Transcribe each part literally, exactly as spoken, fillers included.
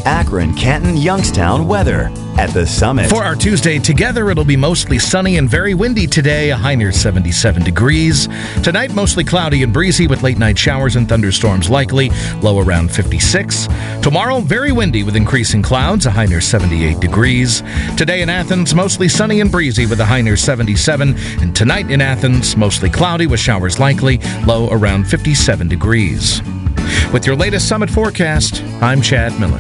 Akron, Canton, Youngstown weather at the Summit. For our Tuesday together, it'll be mostly sunny and very windy today, a high near seventy-seven degrees. Tonight, mostly cloudy and breezy with late night showers and thunderstorms likely, low around fifty-six. Tomorrow, very windy with increasing clouds, a high near seventy-eight degrees. Today in Athens, mostly sunny and breezy with a high near seventy-seven. And tonight in Athens, mostly cloudy with showers likely, low around fifty-seven degrees. With your latest Summit forecast, I'm Chad Miller.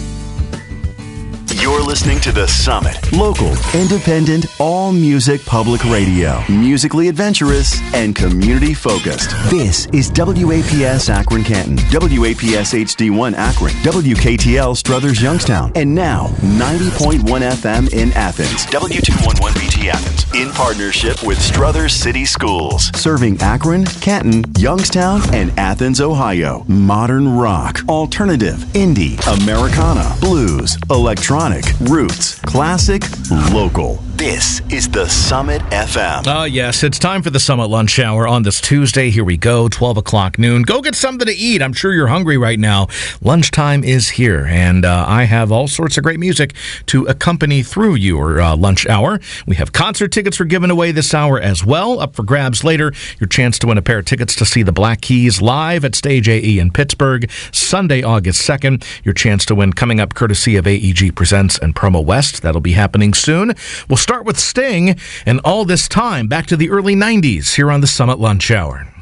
You're listening to The Summit. Local, independent, all-music public radio. Musically adventurous and community-focused. This is W A P S Akron Canton, W A P S H D one Akron, W K T L Struthers Youngstown, and now ninety point one F M in Athens. W two eleven B T Athens, in partnership with Struthers City Schools. Serving Akron, Canton, Youngstown, and Athens, Ohio. Modern rock, alternative, indie, Americana, blues, electronic, roots, classic, local. This is the Summit F M. Uh, yes, it's time for the Summit Lunch Hour on this Tuesday. Here we go, twelve o'clock noon. Go get something to eat. I'm sure you're hungry right now. Lunchtime is here, and uh, I have all sorts of great music to accompany through your uh, lunch hour. We have concert tickets we're giving away this hour as well. Up for grabs later, your chance to win a pair of tickets to see the Black Keys live at Stage A E in Pittsburgh, Sunday, August second. Your chance to win coming up courtesy of A E G Presents and Promo West. That'll be happening soon. We'll start with Sting and All This Time back to the early nineties here on the Summit Lunch Hour.